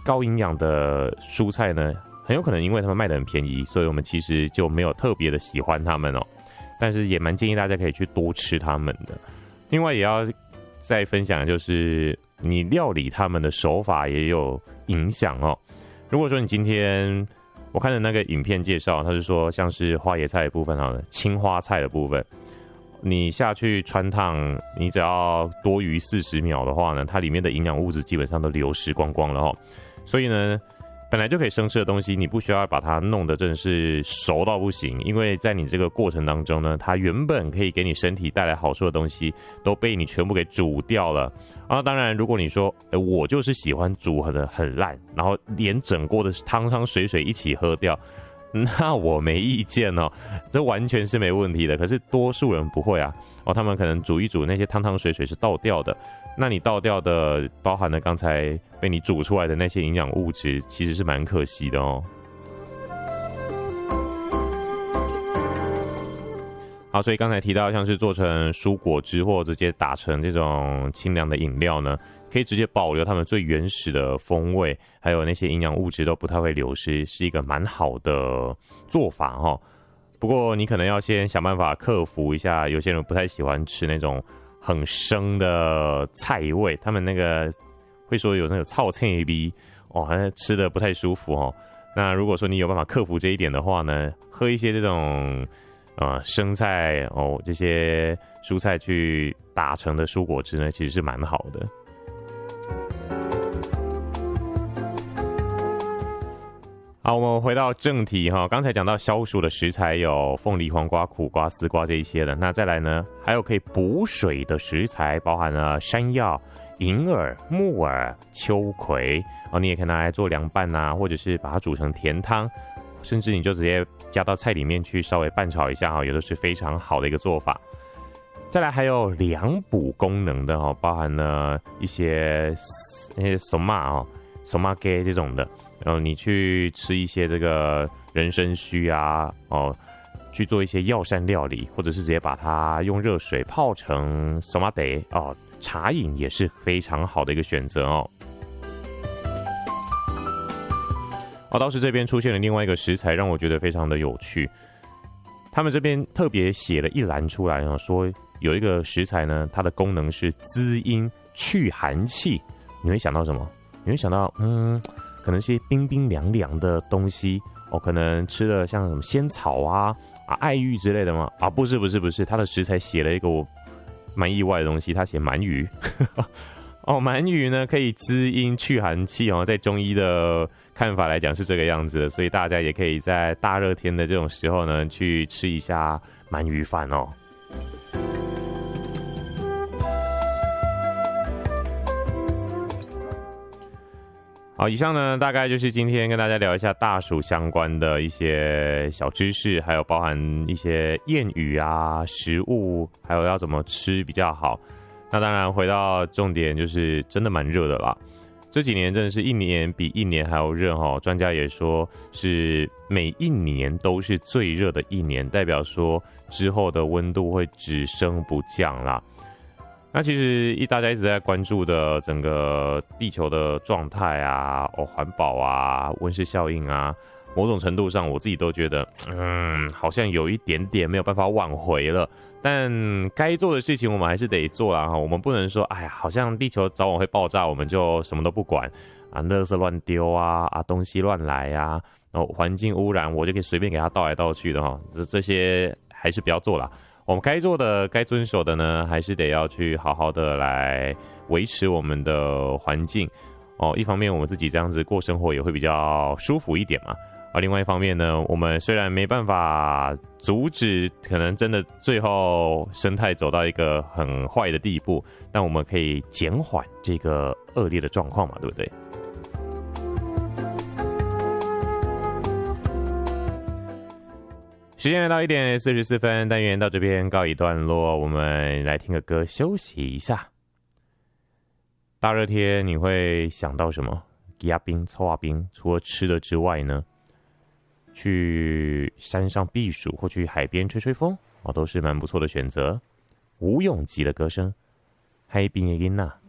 高营养的蔬菜呢，很有可能因为他们卖得很便宜，所以我们其实就没有特别的喜欢他们哦。但是也蛮建议大家可以去多吃他们的。另外也要再分享的就是你料理他们的手法也有影响哦。如果说你今天我看的那个影片介绍，他是说像是花椰菜的部分好了，青花菜的部分，你下去汆烫，你只要多于40秒的话呢，它里面的营养物质基本上都流失光光了哦。所以呢，本来就可以生吃的东西，你不需要把它弄得真的是熟到不行，因为在你这个过程当中呢，它原本可以给你身体带来好处的东西，都被你全部给煮掉了。啊，当然，如果你说，我就是喜欢煮得很烂，然后连整锅的汤汤水水一起喝掉，那我没意见哦，这完全是没问题的。可是多数人不会啊，哦，他们可能煮一煮，那些汤汤水水是倒掉的，那你倒掉的包含了刚才被你煮出来的那些营养物质，其实是蛮可惜的哦。好，所以刚才提到像是做成蔬果汁或直接打成这种清凉的饮料呢，可以直接保留它们最原始的风味，还有那些营养物质都不太会流失，是一个蛮好的做法哦。不过你可能要先想办法克服一下，有些人不太喜欢吃那种很生的菜味，他们那个会说有那个臭菜味哦，好像吃的不太舒服哦。那如果说你有办法克服这一点的话呢，喝一些这种生菜哦，这些蔬菜去打成的蔬果汁呢，其实是蛮好的。好，我们回到正题哈，刚才讲到消暑的食材有凤梨、黄瓜、苦瓜、丝瓜这一些的，那再来呢，还有可以补水的食材，包含了山药、银耳、木耳、秋葵哦，你也可以拿来做凉拌啊，或者是把它煮成甜汤，甚至你就直接加到菜里面去稍微拌炒一下哈，也都是非常好的一个做法。再来还有凉补功能的哈，包含了一些那些手麻哦、手麻鸡这种的，然后你去吃一些这个人参须啊哦，去做一些药膳料理，或者是直接把它用热水泡成手麻茶哦，茶饮也是非常好的一个选择哦。倒是这边出现了另外一个食材，让我觉得非常的有趣。他们这边特别写了一栏出来啊，说有一个食材呢，它的功能是滋阴去寒气。你会想到什么？你会想到可能是冰冰凉凉的东西哦，可能吃了像什么仙草啊、爱玉之类的吗？啊，不是，它的食材写了一个我蛮意外的东西，它写鳗鱼。哦，鳗鱼呢可以滋阴去寒气哦，在中医的看法来讲是这个样子的，所以大家也可以在大热天的这种时候呢，去吃一下鳗鱼饭哦。好，以上呢大概就是今天跟大家聊一下大暑相关的一些小知识，还有包含一些谚语啊、食物，还有要怎么吃比较好。那当然回到重点，就是真的蛮热的啦。这几年真的是一年比一年还要热哦，专家也说是每一年都是最热的一年，代表说之后的温度会只升不降啦。那其实大家一直在关注的整个地球的状态啊、环保啊、温室效应啊，某种程度上我自己都觉得好像有一点点没有办法挽回了。但该做的事情我们还是得做啦，我们不能说哎呀，好像地球早晚会爆炸，我们就什么都不管啊，垃圾乱丢啊，东西乱来啊，然后环境污染我就可以随便给它倒来倒去的哈，这些还是不要做啦。我们该做的、该遵守的呢，还是得要去好好的来维持我们的环境哦。一方面我们自己这样子过生活也会比较舒服一点嘛。另外一方面呢，我们虽然没办法阻止可能真的最后生态走到一个很坏的地步，但我们可以减缓这个恶劣的状况嘛，对不对？时间来到1点44分，单元到这边告一段落，我们来听个歌休息一下。大热天你会想到什么？鸡鸭冰、臭鸭冰，除了吃的之外呢？去山上避暑或去海边吹吹风都是蛮不错的选择。吴永吉的歌声，海边的囡仔。